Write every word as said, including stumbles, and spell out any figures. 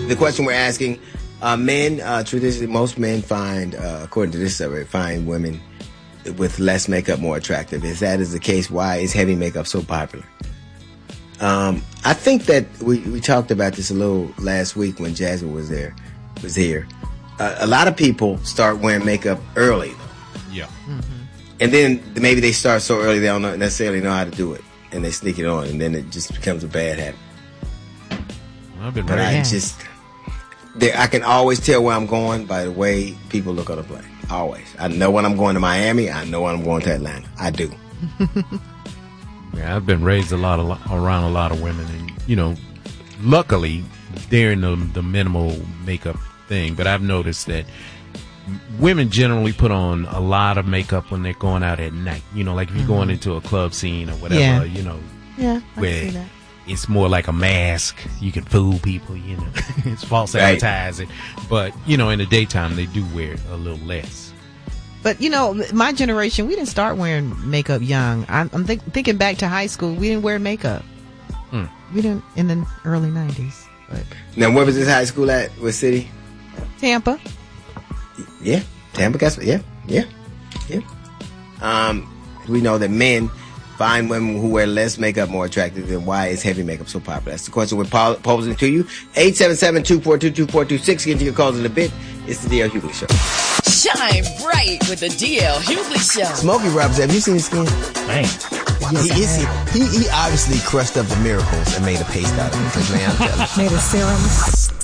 The question we're asking, uh, men, uh, traditionally, most men find, uh, according to this survey, find women with less makeup more attractive. If that is the case, why is heavy makeup so popular? Um, I think that we, we talked about this a little last week when Jasmine was there, was here. Uh, a lot of people start wearing makeup early, though. Yeah. Mm-hmm. And then maybe they start so early they don't know, necessarily know how to do it, and they sneak it on, and then it just becomes a bad habit. Well, I've been but I yeah. just, there, I can always tell where I'm going by the way people look on the plane. Always. I know when I'm going to Miami. I know when I'm going to Atlanta. I do. Yeah, I've been raised a lot of, around a lot of women, and you know, luckily during the the minimal makeup thing. But I've noticed that women generally put on a lot of makeup when they're going out at night. You know, like if you're mm-hmm. going into a club scene or whatever. Yeah. You know, yeah, I where see that. It's more like a mask. You can fool people. You know, it's false right. advertising. But you know, in the daytime they do wear it a little less. But, you know, my generation, we didn't start wearing makeup young. I'm, I'm think, thinking back to high school. We didn't wear makeup. Mm. We didn't in the early nineties. But. Now, where was this high school at? What city? Tampa. Yeah. Tampa, guess what? Yeah. Yeah. Yeah. Um, we know that men find women who wear less makeup more attractive. Then why is heavy makeup so popular? That's the question we're posing to you. eight seven seven, two four two, two four two six. Get to your calls in a bit. It's the D L Hughley Show. Shine bright with the D L Hughley Show. Smokey Robinson, have you seen his skin? Man. He, is, he, he, he obviously crushed up the miracles and made a paste out of it. Man, I'm telling you. Made a serum.